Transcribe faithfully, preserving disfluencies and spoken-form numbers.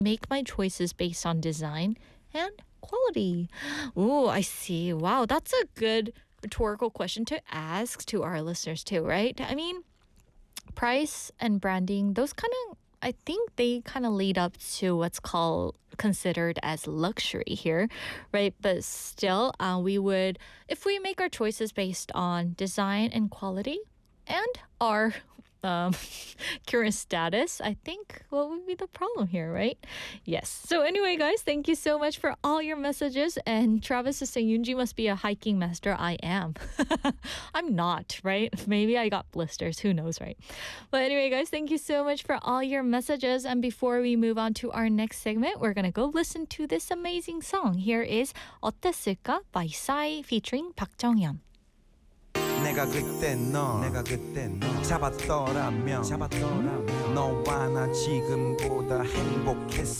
make my choices based on design and quality. Ooh, I see. Wow, that's a good rhetorical question to ask to our listeners too, right? I mean, price and branding, those kind of, I think they kind of lead up to what's called considered as luxury here, right? But still, uh, we would, if we make our choices based on design and quality and our um, current status, I think what would be the problem here, right? Yes. So anyway, guys, thank you so much for all your messages. And Travis is saying Yoonji must be a hiking master. I am. I'm not, right? Maybe I got blisters. Who knows, right? But anyway, guys, thank you so much for all your messages. And before we move on to our next segment, we're going to go listen to this amazing song. Here is 어땠을까 by Psy featuring Park Jong-hyun. 내가 그때 너 내가 그때 너 잡았더라면 잡았더라면 너와 나 지금보다 행복했을